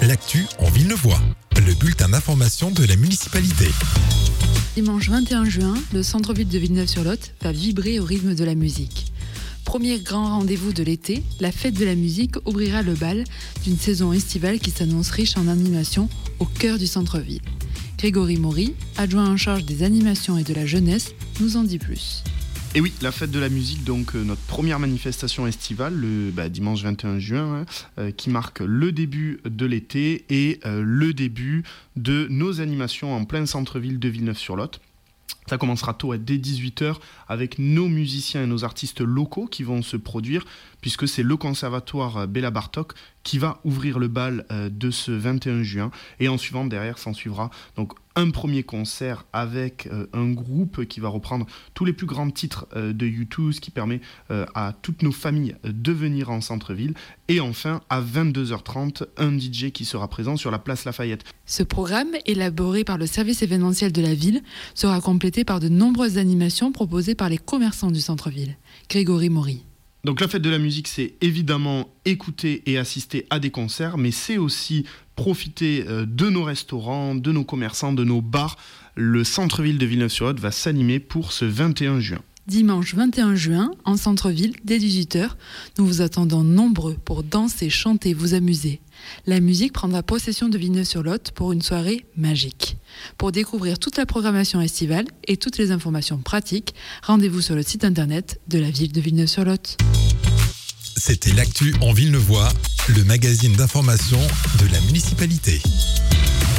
l'actu en Villeneuvois, le bulletin d'information de la municipalité. Dimanche 21 juin, le centre-ville de Villeneuve-sur-Lot va vibrer au rythme de la musique. Premier grand rendez-vous de l'été, la fête de la musique ouvrira le bal d'une saison estivale qui s'annonce riche en animations au cœur du centre-ville. Grégory Maury, adjoint en charge des animations et de la jeunesse, nous en dit plus. Et oui, la fête de la musique, donc notre première manifestation estivale, le dimanche 21 juin, qui marque le début de l'été et le début de nos animations en plein centre-ville de Villeneuve-sur-Lot. Ça commencera tôt, dès 18h, avec nos musiciens et nos artistes locaux qui vont se produire, puisque c'est le conservatoire Béla Bartók qui va ouvrir le bal de ce 21 juin. Et en suivant, derrière, s'en suivra donc un premier concert avec un groupe qui va reprendre tous les plus grands titres de U2, ce qui permet à toutes nos familles de venir en centre-ville. Et enfin, à 22h30, un DJ qui sera présent sur la place Lafayette. Ce programme, élaboré par le service événementiel de la ville, sera complété par de nombreuses animations proposées par les commerçants du centre-ville. Grégory Maury. Donc la fête de la musique, c'est évidemment écouter et assister à des concerts, mais c'est aussi profiter de nos restaurants, de nos commerçants, de nos bars. Le centre-ville de Villeneuve-sur-Lot va s'animer pour ce 21 juin. Dimanche 21 juin, en centre-ville, dès 18h, nous vous attendons nombreux pour danser, chanter, vous amuser. La musique prendra possession de Villeneuve-sur-Lot pour une soirée magique. Pour découvrir toute la programmation estivale et toutes les informations pratiques, rendez-vous sur le site internet de la ville de Villeneuve-sur-Lot. C'était l'actu en Villeneuvois, le magazine d'information de la municipalité.